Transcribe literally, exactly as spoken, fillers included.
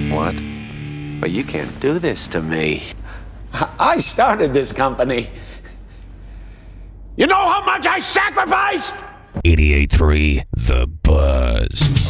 What? But you can't do this to me. I started this company. You know how much I sacrificed? eighty-eight point three The Buzz.